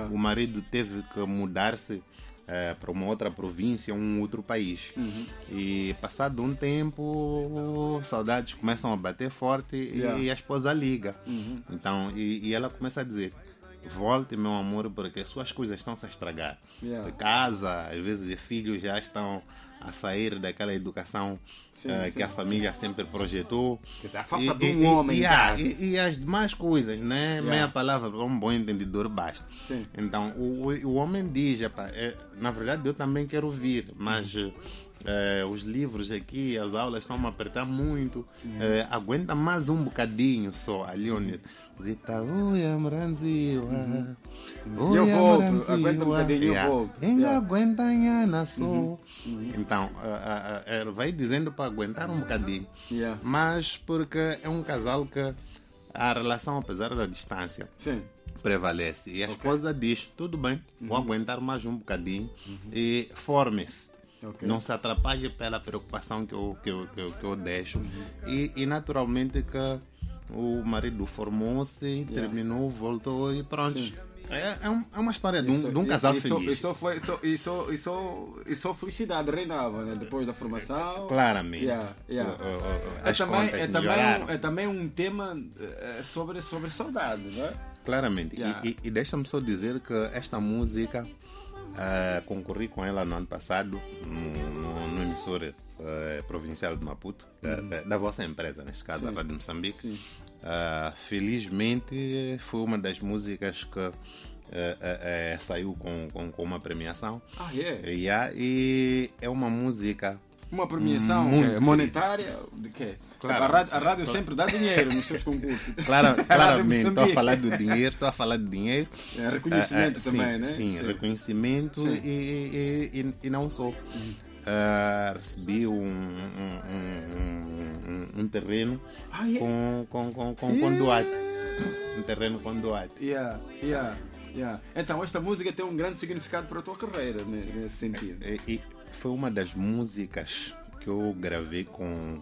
o marido teve que mudar-se para uma outra província, um outro país. E passado um tempo, saudades começam a bater forte e a esposa liga. Então, e ela começa a dizer: volte, meu amor, porque suas coisas estão -se a estragar. De casa, às vezes os filhos já estão a sair daquela educação que a família sempre projetou. A falta de um homem em casa. E as demais coisas, né? Meia palavra para um bom entendedor basta. Sim. Então, o homem diz: na verdade eu também quero ouvir, mas os livros aqui, as aulas estão a me apertar muito. Aguenta mais um bocadinho só. Ali onde Zita, eu volto, aguenta um bocadinho, eu volto. Aguenta, Então, ele vai dizendo para aguentar um bocadinho. Mas porque é um casal que a relação, apesar da distância, prevalece. E a esposa diz: tudo bem, vou aguentar mais um bocadinho e forme-se. Não se atrapalhe pela preocupação que eu deixo. E naturalmente que o marido formou-se, terminou, voltou e pronto. É uma história de um casal feliz. Isso felicidade reinava, né? Depois da formação. Claramente. É também um tema sobre saudade, não é? Claramente. E deixa-me só dizer que esta música, concorri com ela no ano passado no emissora provincial de Maputo, da vossa empresa, neste caso, a Rádio Moçambique. Felizmente foi uma das músicas que saiu com uma premiação. E é uma música. Uma premiação monetária? De quê? Claro. A rádio sempre dá dinheiro nos seus concursos. Claramente, estou a falar do dinheiro. Reconhecimento também, né? Sim, reconhecimento e não só. Recebi um terreno com doate. Um terreno com doate. Então, esta música tem um grande significado para a tua carreira, nesse sentido. E foi uma das músicas que eu gravei com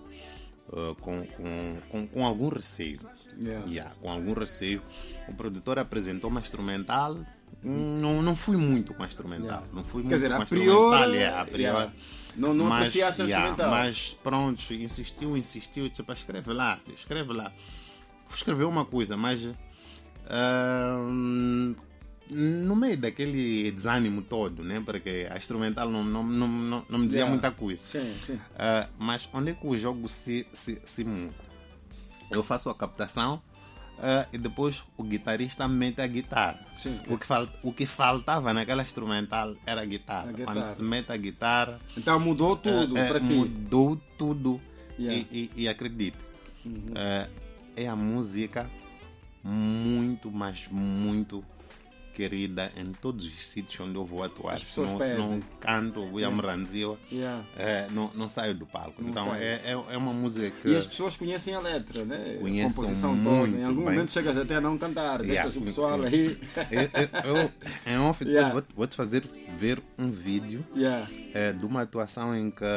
algum receio. Com algum receio. O produtor apresentou uma instrumental. Não fui muito com a instrumental. Não fui muito com a instrumental. A priori. Não apreciaste a instrumental. Mas pronto, insistiu. Tipo, escreve lá. Escreveu uma coisa, mas no meio daquele desânimo todo, né? Porque a instrumental não me dizia muita coisa. Sim. Mas onde é que o jogo se muda? Eu faço a captação e depois o guitarrista mete a guitarra. O que faltava naquela instrumental era a guitarra. Quando se mete a guitarra... Então mudou tudo para ti. Mudou tudo. E acredite, é a música muito, mas muito querida em todos os sítios onde eu vou atuar. Se não canto, vou a Moranziwa, não saio do palco. Então é uma música que... E as pessoas conhecem a letra, né? Conhecem a composição muito toda. Em algum momento chegas até a não cantar, deixas o pessoal aí. Em off, vou-te fazer ver um vídeo de uma atuação em que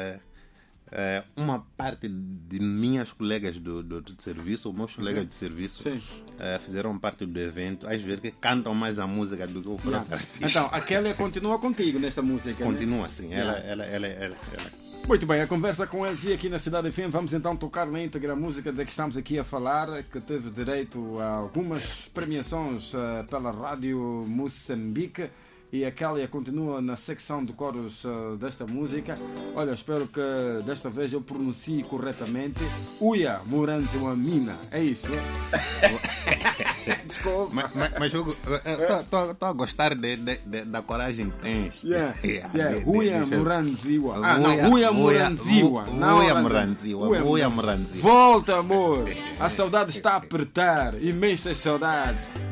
uma parte de minhas colegas de serviço, ou meus colegas de serviço, fizeram parte do evento, às vezes que cantam mais a música do que o próprio artista. Então, a Kelly continua contigo nesta música, continua, né? Sim. Ela. Muito bem, a conversa com LG aqui na Cidade FM. Vamos então tocar na íntegra a música da que estamos aqui a falar, que teve direito a algumas premiações pela Rádio Moçambique. E a Kélia continua na secção de coros desta música. Olha, espero que desta vez eu pronuncie corretamente. Uia Moranziwa Mina. É isso? Desculpa. Mas Hugo, estou a gostar da coragem que tens. Uia Moranziwa. Uia Moranziwa. Uia Moranziwa. Volta, amor. A saudade está a apertar. Imensas saudades.